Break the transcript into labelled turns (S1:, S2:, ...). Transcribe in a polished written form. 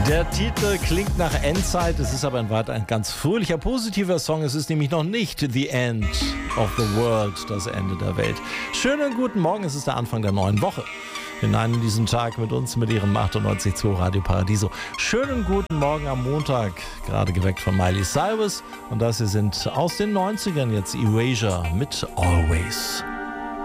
S1: Der Titel klingt nach Endzeit, es ist aber in Wahrheit ein ganz fröhlicher, positiver Song. Es ist nämlich noch nicht The End of the World, das Ende der Welt. Schönen guten Morgen, es ist der Anfang der neuen Woche. Hinein in diesen Tag mit uns, mit Ihrem 98.2 Radio Paradiso. Schönen guten Morgen am Montag, gerade geweckt von Miley Cyrus. Und das hier sind aus den 90ern jetzt Erasure mit Always.